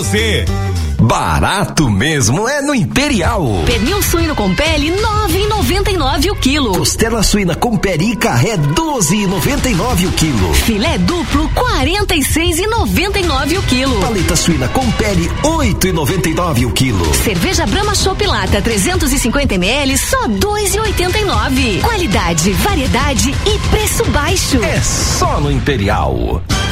Você. Barato mesmo é no Imperial. Pernil suíno com pele, 9,99 o quilo. Costela suína com pele e carré, 12,99 o quilo. Filé duplo, 46,99 o quilo. Paleta suína com pele, 8,99 o quilo. Cerveja Brahma Chopp Lata, 350 ml, só 2,89. Qualidade, variedade e preço baixo. É só no Imperial.